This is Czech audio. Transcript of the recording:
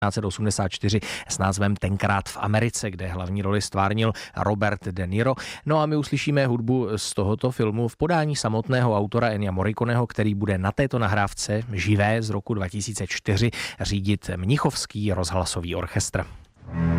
1984 s názvem Tenkrát v Americe, kde hlavní roli stvárnil Robert De Niro. No a my uslyšíme hudbu z tohoto filmu v podání samotného autora Ennia Morriconeho, který bude na této nahrávce živé z roku 2004 řídit Mnichovský rozhlasový orchestr.